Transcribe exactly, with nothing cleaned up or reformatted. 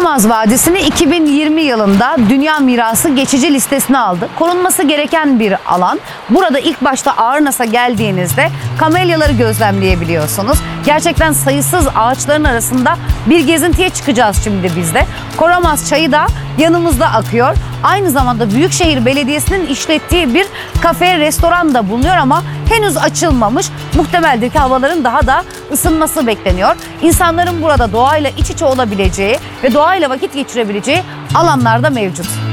Koramaz Vadisi'ni iki bin yirmi yılında Dünya Mirası geçici listesine aldı. Korunması gereken bir alan. Burada ilk başta Ağırnas'a geldiğinizde kamelyaları gözlemleyebiliyorsunuz. Gerçekten sayısız ağaçların arasında bir gezintiye çıkacağız şimdi biz de. Koramaz çayı da yanımızda akıyor. Aynı zamanda Büyükşehir Belediyesi'nin işlettiği bir kafe, restoran da bulunuyor ama henüz açılmamış. Muhtemeldir ki havaların daha da ısınması bekleniyor. İnsanların burada doğayla iç içe olabileceği ve doğayla vakit geçirebileceği alanlar da mevcut.